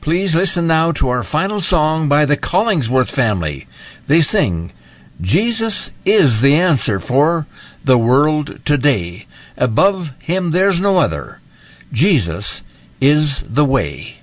Please listen now to our final song by the Collingsworth family. They sing, Jesus is the answer for the world today. Above him there's no other. Jesus is the way.